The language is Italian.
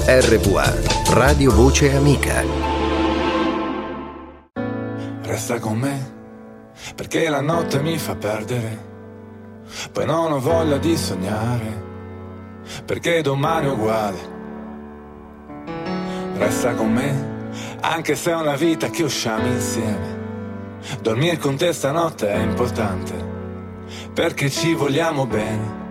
RVA, Radio Voce Amica. Resta con me, perché la notte mi fa perdere. Poi non ho voglia di sognare, perché domani è uguale. Resta con me, anche se è una vita che usciamo insieme. Dormire con te stanotte è importante, perché ci vogliamo bene.